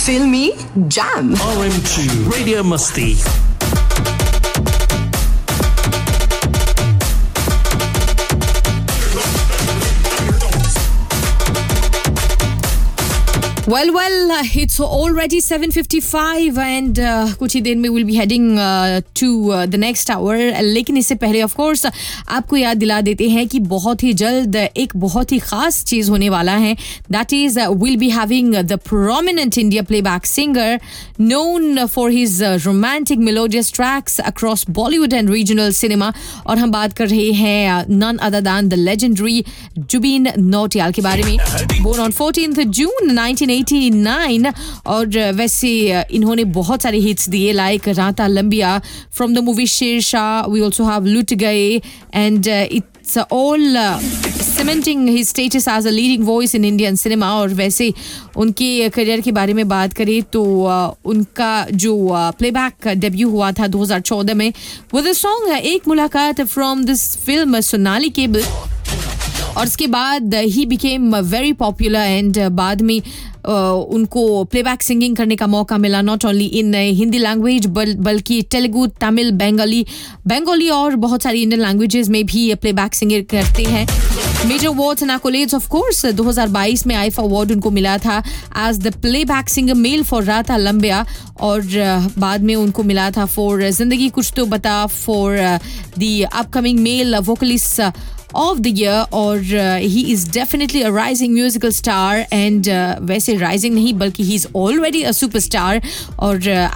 Filmy Jam. RM2 Radio Musti. Well, it's already 7:55 and कुछ ही देर में we'll be heading to the next hour. लेकिन इससे पहले of course आपको याद दिला देते हैं कि बहुत ही जल्द एक बहुत ही ख़ास चीज़ होने वाला है. That is we'll be having the prominent India playback singer known for his romantic melodious tracks across Bollywood and regional cinema. और हम बात कर रहे हैं none other than the legendary Jubin Nautiyal के बारे में. Born on 14th June 1989 और वैसे इन्होंने बहुत सारे हिट्स दिए लाइक राता लंबिया from the movie Sher Shah. We also have लुट गए and it's all cementing his status as a leading voice in Indian cinema. और वैसे उनके करियर के बारे में बात करें तो उनका जो प्लेबैक डेब्यू हुआ था 2014 में with the song एक मुलाकात from this film Sonali cable. और उसके बाद he became very popular and बाद में उनको प्लेबैक सिंगिंग करने का मौका मिला not only in Hindi language बल्कि तेलुगु, तमिल, बंगाली और बहुत सारी इंडियन लैंग्वेजेस में भी प्लेबैक सिंगिंग करते हैं. Major awards and एक्कोलेड्स of course 2022 में आईफा अवार्ड उनको मिला था as the playback singer male for राता लंबिया. और बाद में उनको मिला था फॉर जिंदगी कुछ तो बता for the upcoming mail vocalist of the year. और he is definitely a rising musical star and वैसे rising नहीं बल्कि he is already a superstar. और